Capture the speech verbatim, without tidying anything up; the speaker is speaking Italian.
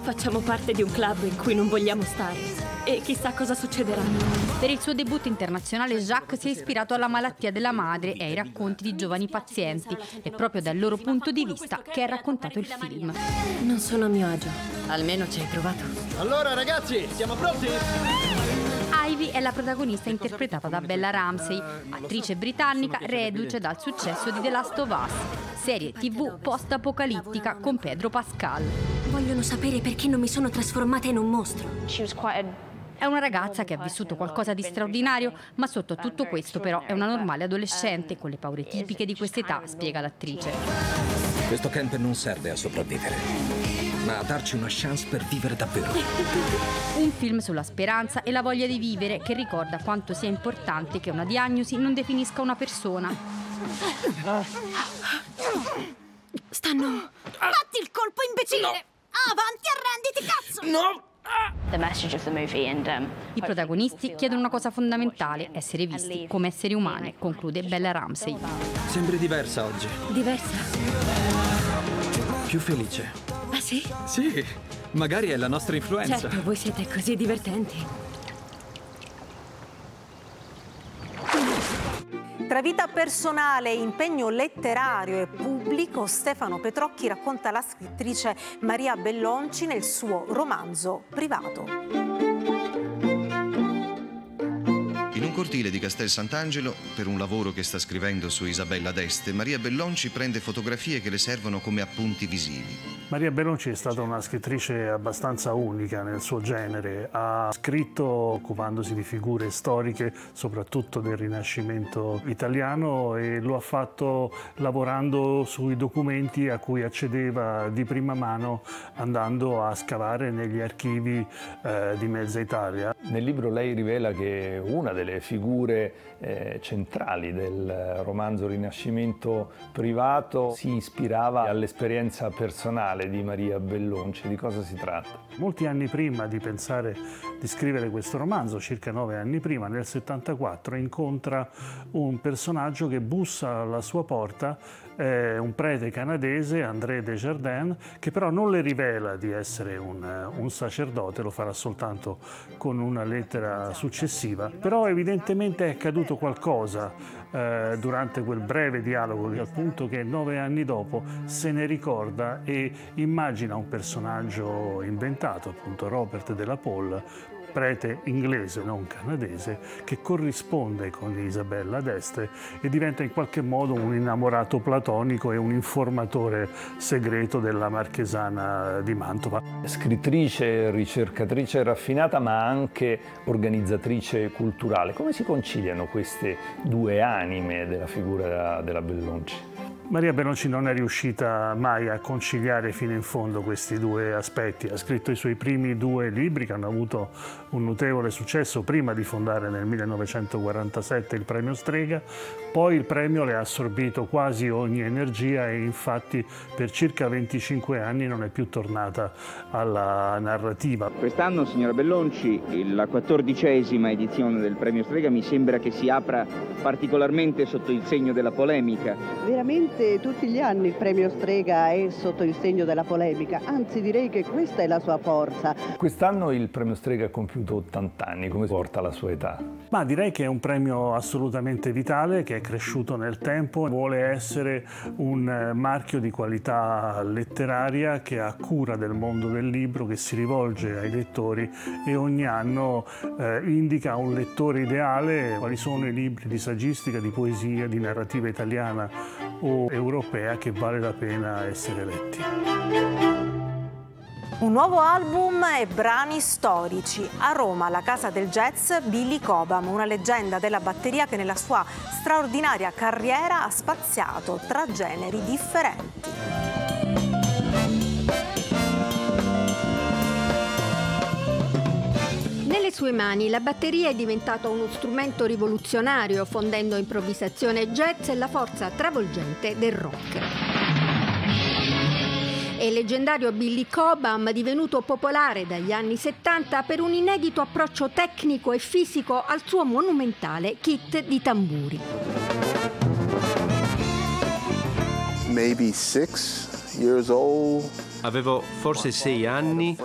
Facciamo parte di un club in cui non vogliamo stare e chissà cosa succederà. Per il suo debutto internazionale Jacques si è ispirato alla malattia della madre e ai racconti di giovani pazienti. È proprio dal loro punto di vista che è raccontato il film. Non sono a mio agio. Almeno ci hai provato. Allora ragazzi, siamo pronti? Ivy è la protagonista interpretata da Bella Ramsey, attrice britannica reduce dal successo di The Last of Us, serie tivù post-apocalittica con Pedro Pascal. Vogliono sapere perché non mi sono trasformata in un mostro. È una ragazza che ha vissuto qualcosa di straordinario, ma sotto a tutto questo però è una normale adolescente con le paure tipiche di quest'età, spiega l'attrice. Questo camp non serve a sopravvivere, ma a darci una chance per vivere davvero. Un film sulla speranza e la voglia di vivere che ricorda quanto sia importante che una diagnosi non definisca una persona. Stanno... Fatti il colpo, imbecille! No. Avanti, arrenditi, cazzo! No! I protagonisti chiedono una cosa fondamentale, essere visti come esseri umani, conclude Bella Ramsey. Sembri diversa oggi. Diversa? Più felice. Ah sì? Sì, magari è la nostra influenza. Certo, voi siete così divertenti. Tra vita personale, impegno letterario e pubblico, Stefano Petrocchi racconta la scrittrice Maria Bellonci nel suo romanzo Privato. In un cortile di Castel Sant'Angelo, per un lavoro che sta scrivendo su Isabella d'Este, Maria Bellonci prende fotografie che le servono come appunti visivi. Maria Bellonci è stata una scrittrice abbastanza unica nel suo genere. Ha scritto occupandosi di figure storiche, soprattutto del Rinascimento italiano, e lo ha fatto lavorando sui documenti a cui accedeva di prima mano andando a scavare negli archivi eh, di mezza Italia. Nel libro lei rivela che una delle figure eh, centrali del romanzo Rinascimento Privato si ispirava all'esperienza personale di Maria Bellonci. Di cosa si tratta? Molti anni prima di pensare di scrivere questo romanzo, circa nove anni prima, nel settantaquattro, incontra un personaggio che bussa alla sua porta, eh, un prete canadese, André Desjardins, che però non le rivela di essere un, un sacerdote, lo farà soltanto con una lettera successiva. Però evidentemente è accaduto qualcosa eh, durante quel breve dialogo, al punto che nove anni dopo se ne ricorda e immagina un personaggio inventato, appunto Robert de la Pole, prete inglese, non canadese, che corrisponde con Isabella d'Este e diventa in qualche modo un innamorato platonico e un informatore segreto della marchesana di Mantova. Scrittrice, ricercatrice raffinata, ma anche organizzatrice culturale. Come si conciliano queste due anime della figura della Bellonci? Maria Bellonci non è riuscita mai a conciliare fino in fondo questi due aspetti. Ha scritto i suoi primi due libri che hanno avuto un notevole successo prima di fondare nel millenovecentoquarantasette il premio Strega, poi il premio le ha assorbito quasi ogni energia e infatti per circa venticinque anni non è più tornata alla narrativa. Quest'anno, signora Bellonci, la quattordicesima edizione del premio Strega mi sembra che si apra particolarmente sotto il segno della polemica. Veramente tutti gli anni il premio Strega è sotto il segno della polemica, anzi direi che questa è la sua forza. Quest'anno il premio Strega ha compiuto ottanta anni, come porta la sua età? Ma direi che è un premio assolutamente vitale, che è cresciuto nel tempo, vuole essere un marchio di qualità letteraria che ha cura del mondo del libro, che si rivolge ai lettori e ogni anno eh, indica a un lettore ideale quali sono i libri di saggistica, di poesia, di narrativa italiana o europea che vale la pena essere letti. Un nuovo album e brani storici. A Roma, la casa del jazz, Billy Cobham, una leggenda della batteria che nella sua straordinaria carriera ha spaziato tra generi differenti. Nelle sue mani la batteria è diventata uno strumento rivoluzionario, fondendo improvvisazione jazz e la forza travolgente del rock. È il leggendario Billy Cobham, divenuto popolare dagli anni settanta per un inedito approccio tecnico e fisico al suo monumentale kit di tamburi. Maybe six years old. Avevo forse sei anni